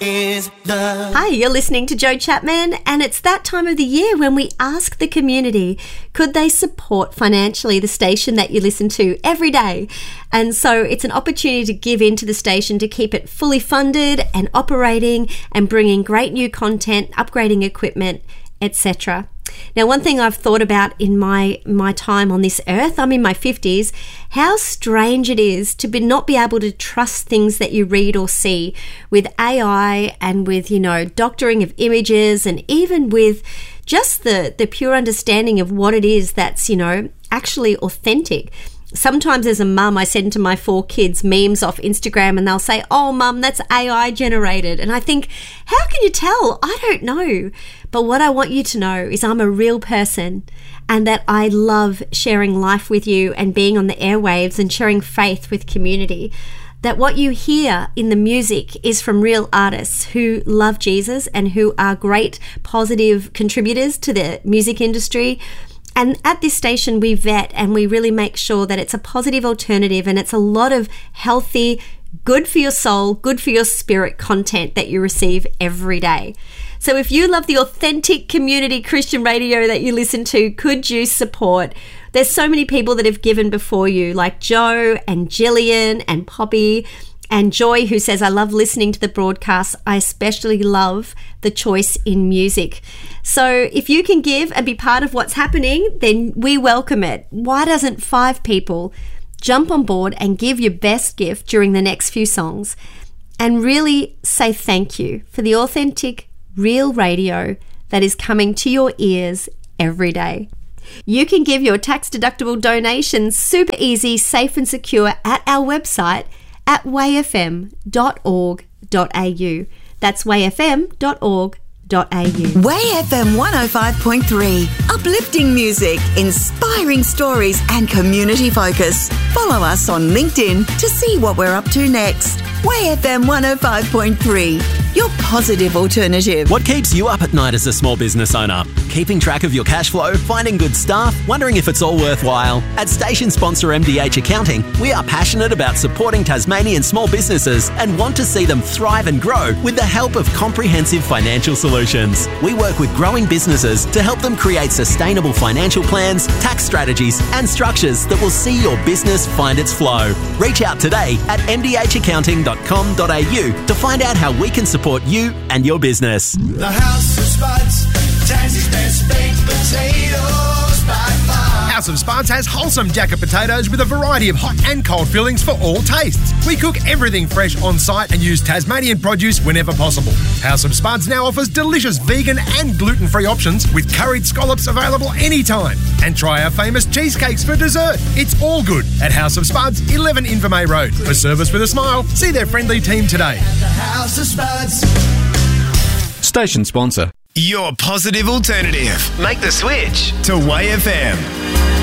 Hi, you're listening to Joe Chapman, and it's that time of the year when we ask the community, could they support financially the station that you listen to every day? And so it's an opportunity to give into the station to keep it fully funded and operating and bringing great new content, upgrading equipment, etc. Now, one thing I've thought about in my time on this earth, I'm in my 50s, how strange it is to not be able to trust things that you read or see with AI and with, doctoring of images, and even with just the pure understanding of what it is that's, actually authentic. Sometimes as a mum, I send to my 4 kids memes off Instagram and they'll say, "Oh, mum, that's AI generated." And I think, how can you tell? I don't know. But what I want you to know is I'm a real person and that I love sharing life with you and being on the airwaves and sharing faith with community. That what you hear in the music is from real artists who love Jesus and who are great positive contributors to the music industry. And at this station, we vet and we really make sure that it's a positive alternative and it's a lot of healthy, good for your soul, good for your spirit content that you receive every day. So if you love the authentic community Christian radio that you listen to, could you support? There's so many people that have given before you, like Joe and Jillian and Poppy and Joy, who says, "I love listening to the broadcast. I especially love the choice in music." So if you can give and be part of what's happening, then we welcome it. Why doesn't 5 people jump on board and give your best gift during the next few songs and really say thank you for the authentic, real radio that is coming to your ears every day? You can give your tax-deductible donations super easy, safe and secure at our website at wayfm.org.au. That's wayfm.org.au. Way FM 105.3. Uplifting music, inspiring stories and community focus. Follow us on LinkedIn to see what we're up to next. Way FM 105.3. Your positive alternative. What keeps you up at night as a small business owner? Keeping track of your cash flow, finding good staff, wondering if it's all worthwhile? At station sponsor MDH Accounting, we are passionate about supporting Tasmanian small businesses and want to see them thrive and grow with the help of comprehensive financial solutions. We work with growing businesses to help them create sustainable financial plans, tax strategies and structures that will see your business find its flow. Reach out today at mdhaccounting.com.au to find out how we can support you and your business. The House of Spuds, Tassie's best baked potatoes by far. House of Spuds has wholesome jacket potatoes with a variety of hot and cold fillings for all tastes. We cook everything fresh on site and use Tasmanian produce whenever possible. House of Spuds now offers delicious vegan and gluten-free options with curried scallops available anytime. And try our famous cheesecakes for dessert. It's all good at House of Spuds, 11 Invermay Road. For service with a smile, see their friendly team today. The House of Spuds. Station sponsor. Your positive alternative. Make the switch to Way FM.